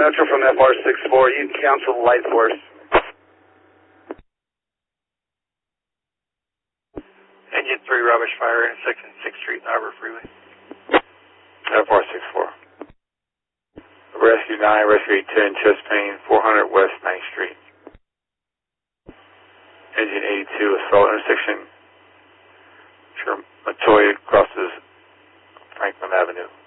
Metro from FR64. You can cancel the light for us. Engine 3, rubbish fire, intersection 6th Street, Arbor Freeway. FR64. Rescue 9, Rescue 810, chest pain, 400 West 9th Street. Engine 82, assault intersection. Matoya crosses Franklin Avenue.